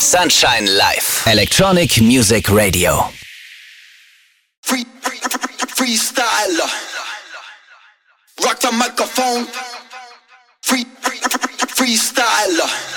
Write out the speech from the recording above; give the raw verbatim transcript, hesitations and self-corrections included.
Sunshine Live. Electronic Music Radio. Free, free, free, freestyler. Rock the microphone. Free, free, freestyler.